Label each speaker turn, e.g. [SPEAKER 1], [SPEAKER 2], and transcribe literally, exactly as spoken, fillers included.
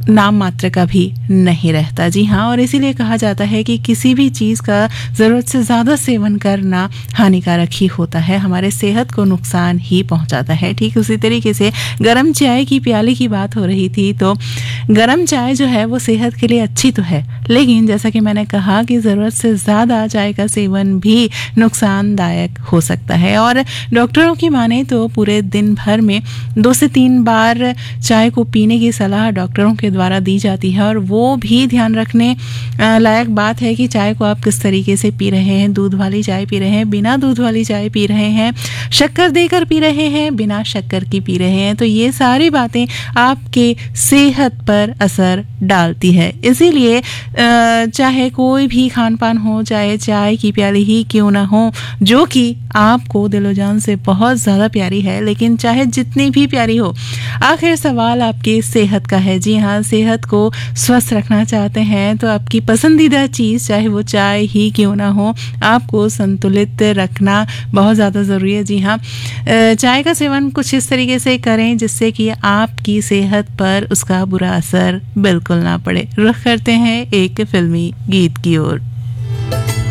[SPEAKER 1] नाम मात्र का भी नहीं रहता। जी हाँ, और इसीलिए कहा जाता है कि किसी भी चीज़ का ज़रूरत से ज़्यादा सेवन करना हानिकारक ही होता है, हमारे सेहत को नुकसान ही पहुंचाता है। ठीक उसी तरीके से गरम चाय की प्याली की बात हो रही थी, तो गरम चाय जो है वो सेहत के लिए अच्छी तो है, लेकिन जैसा कि मैंने कहा कि ज़रूरत से ज़्यादा चाय का सेवन भी नुकसानदायक हो सकता है। और डॉक्टरों की माने तो पूरे दिन भर में दो से तीन बार चाय को पीने की सलाह डॉक्टरों के द्वारा दी जाती है, और वो भी ध्यान रखने लायक बात है कि चाय को आप किस तरीके से पी रहे हैं। दूध वाली चाय पी रहे हैं, बिना दूध वाली चाय पी रहे हैं, शक्कर देकर पी रहे हैं, बिना शक्कर की पी रहे हैं, तो ये सारी बातें आपके सेहत पर असर डालती है। इसीलिए चाहे कोई भी खान पान हो, चाहे चाय की प्याली ही क्यों ना हो, जो कि आपको दिलो जान से बहुत ज़्यादा प्यारी है, लेकिन चाहे जितनी भी प्यारी हो, आखिर सवाल आपकी सेहत का है। जी हाँ, सेहत को स्वस्थ रखना चाहते हैं तो आपकी पसंदीदा चीज़ चाहे वो चाय ही क्यों ना हो, आपको संतुलित रखना बहुत ज़्यादा ज़रूरी है। जी हाँ, चाय का सेवन कुछ इस तरीके से करें जिससे कि आपकी सेहत पर उसका बुरा असर बिल्कुल ना पड़े। रुख करते हैं एक फिल्मी गीत की ओर।